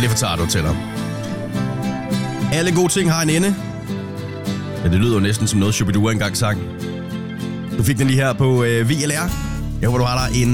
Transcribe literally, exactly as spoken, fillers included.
for Tardo til dig. Alle gode ting har en ende. Ja, det lyder jo næsten som noget Shubidua engang sang. Du fik den lige her på øh, V L R. Jeg håber, du har dig en